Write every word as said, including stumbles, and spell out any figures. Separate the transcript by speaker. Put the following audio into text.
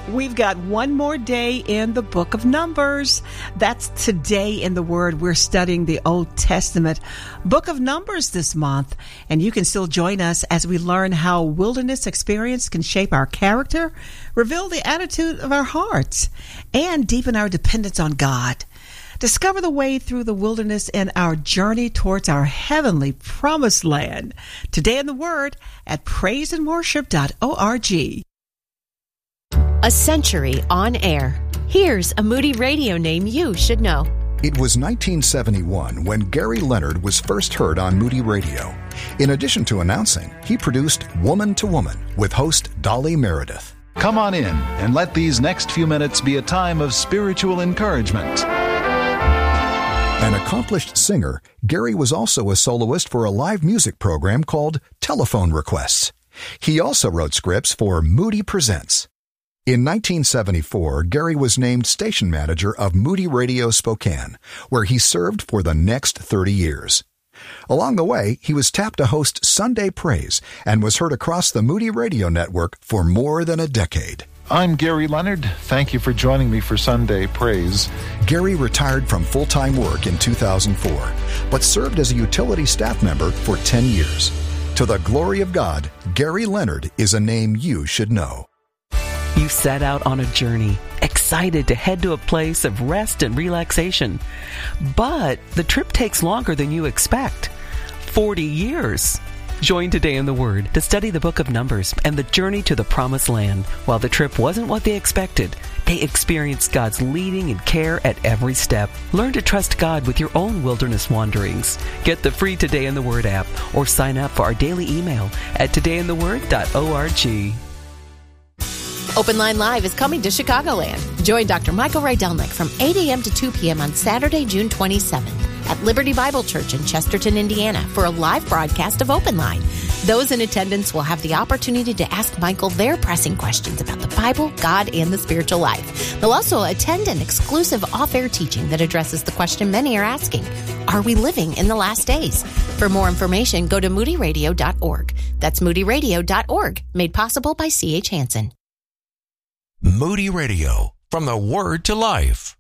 Speaker 1: We've got one more day in the book of Numbers. That's today in the Word. We're studying the Old Testament book of Numbers this month, and you can still join us as we learn how wilderness experience can shape our character, reveal the attitude of our hearts, and deepen our dependence on God. Discover the way through the wilderness in our journey towards our heavenly promised land. Today in the Word at praise and worship dot org.
Speaker 2: A century on air. Here's a Moody Radio name you should know.
Speaker 3: It was nineteen seventy-one when Gary Leonard was first heard on Moody Radio. In addition to announcing, he produced Woman to Woman with host Dolly Meredith.
Speaker 4: Come on in and let these next few minutes be a time of spiritual encouragement.
Speaker 3: An accomplished singer, Gary was also a soloist for a live music program called Telephone Requests. He also wrote scripts for Moody Presents. In nineteen seventy-four, Gary was named station manager of Moody Radio Spokane, where he served for the next thirty years. Along the way, he was tapped to host Sunday Praise and was heard across the Moody Radio network for more than a decade.
Speaker 4: I'm Gary Leonard. Thank you for joining me for Sunday Praise.
Speaker 3: Gary retired from full-time work in two thousand four, but served as a utility staff member for ten years. To the glory of God, Gary Leonard is a name you should know.
Speaker 5: You set out on a journey, excited to head to a place of rest and relaxation. But the trip takes longer than you expect. forty years. Join Today in the Word to study the book of Numbers and the journey to the promised land. While the trip wasn't what they expected, they experienced God's leading and care at every step. Learn to trust God with your own wilderness wanderings. Get the free Today in the Word app or sign up for our daily email at today in the word dot org.
Speaker 2: Open Line Live is coming to Chicagoland. Join Doctor Michael Rydelnik from eight a.m. to two p.m. on Saturday, June twenty-seventh at Liberty Bible Church in Chesterton, Indiana for a live broadcast of Open Line. Those in attendance will have the opportunity to ask Michael their pressing questions about the Bible, God, and the spiritual life. They'll also attend an exclusive off-air teaching that addresses the question many are asking: are we living in the last days? For more information, go to moody radio dot org. That's moody radio dot org, made possible by C H Hansen.
Speaker 6: Moody Radio, from the Word to Life.